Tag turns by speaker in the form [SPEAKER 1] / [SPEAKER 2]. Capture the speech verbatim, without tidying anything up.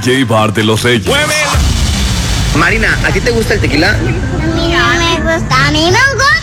[SPEAKER 1] J Bar de los Reyes.
[SPEAKER 2] Marina, ¿a ti te gusta el tequila?
[SPEAKER 3] A mí no me gusta, a mí me gusta.